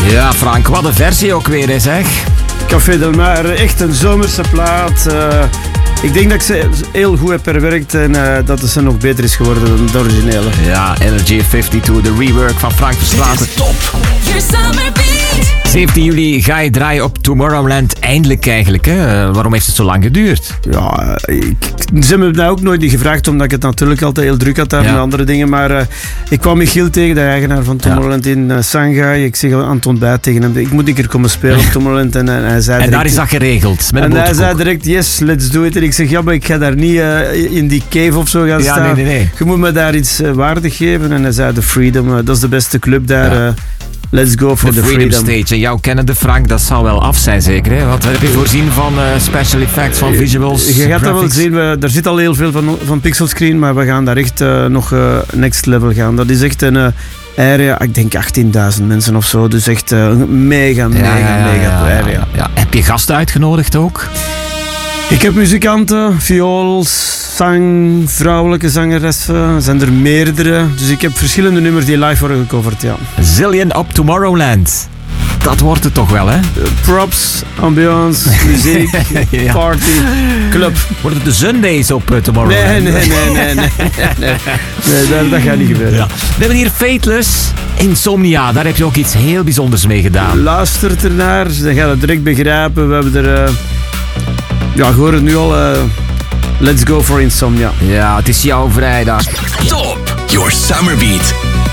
Ja, Frank, wat een versie ook weer is, zeg. Café Del Mar, echt een zomerse plaat. Ik denk dat ik ze heel goed heb verwerkt en dat ze nog beter is geworden dan de originele. Ja, Energy 52, de rework van Frank Verstraeten. Top. Your summer beat. 17 juli ga je draaien op Tomorrowland. Eindelijk eigenlijk, hè? Waarom heeft het zo lang geduurd? Ja, ze hebben me ook nooit gevraagd, omdat ik het natuurlijk altijd heel druk had daar met andere dingen. Maar ik kwam Michiel tegen, de eigenaar van Tomorrowland in Shanghai. Ik zeg aan het ontbijt tegen hem, ik moet een keer komen spelen op Tomorrowland. En hij zei direct, daar is dat geregeld, met een hij zei direct, yes, let's do it. En ik zeg, ja, maar ik ga daar niet in die cave of zo gaan staan. Nee. Je moet me daar iets waardig geven. En hij zei, de Freedom, dat is de beste club daar. Ja. Let's go for the Freedom Stage. En jouw kennende Frank, dat zal wel af zijn zeker, hè? Wat heb je voorzien van special effects, van visuals, je gaat dat wel graphics? zien, er zit al heel veel van pixelscreen, maar we gaan daar echt nog next level gaan. Dat is echt een area, ik denk 18.000 mensen of zo, dus echt mega area. Ja. Heb je gasten uitgenodigd ook? Ik heb muzikanten, viols, zang, vrouwelijke zangeressen, zijn er meerdere. Dus ik heb verschillende nummers die live worden gecoverd, ja. Zillion op Tomorrowland. Dat wordt het toch wel, hè? Props, ambiance, muziek, party, club. Wordt het de Sundays op Tomorrowland? Nee, dat gaat niet gebeuren. Ja. We hebben hier Fateless, Insomnia. Daar heb je ook iets heel bijzonders mee gedaan. Luistert ernaar, dan gaat het direct begrijpen. We hebben er... je hoort het nu al. Let's go for Insomnia. Ja, het is jouw vrijdag. Top. Your summer beat.